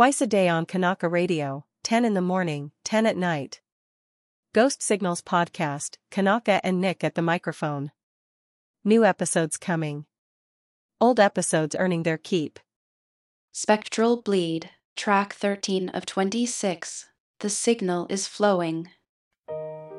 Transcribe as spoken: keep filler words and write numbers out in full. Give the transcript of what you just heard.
Twice a day on Kanaka Radio, ten in the morning, ten at night. Ghost Signals Podcast, Kanaka and Nick at the microphone. New episodes coming. Old episodes earning their keep. Spectral Bleed, track thirteen of twenty-six. The signal is flowing.